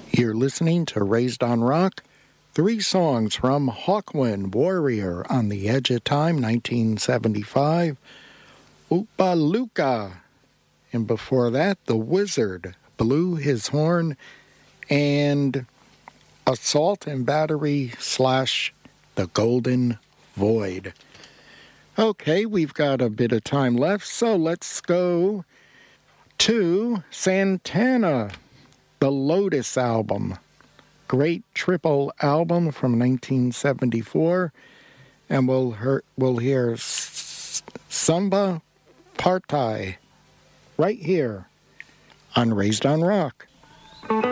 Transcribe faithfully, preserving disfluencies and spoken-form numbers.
You're listening to Raised on Rock. Three songs from Hawkwind Warrior on the Edge of Time, nineteen seventy-five. Oopa-Looka. And before that, The Wizard blew his horn. And Assault and Battery slash The Golden Void. Okay, we've got a bit of time left, so let's go to Santana, the Lotus album. Great triple album from nineteen seventy-four. And we'll, hear, we'll hear Samba Partai right here on Raised on Rock.